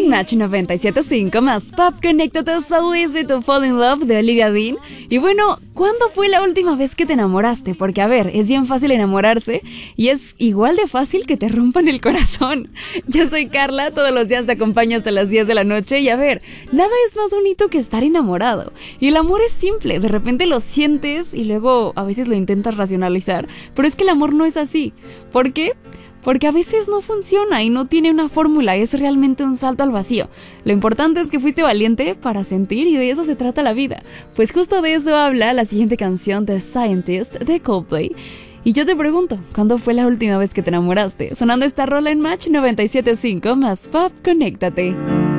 Match 97.5 más Pop, conéctate, So Easy to Fall in Love de Olivia Dean. Y bueno, ¿cuándo fue la última vez que te enamoraste? Porque a ver, es bien fácil enamorarse y es igual de fácil que te rompan el corazón. Yo soy Carla, todos los días te acompaño hasta las 10 de la noche y a ver, nada es más bonito que estar enamorado. Y el amor es simple, de repente lo sientes y luego a veces lo intentas racionalizar, pero es que el amor no es así. ¿Por qué? Porque a veces no funciona y no tiene una fórmula, es realmente un salto al vacío. Lo importante es que fuiste valiente para sentir y de eso se trata la vida. Pues justo de eso habla la siguiente canción de Scientist de Coldplay. Y yo te pregunto, ¿cuándo fue la última vez que te enamoraste? Sonando esta rola en Match 97.5 más Pop, conéctate.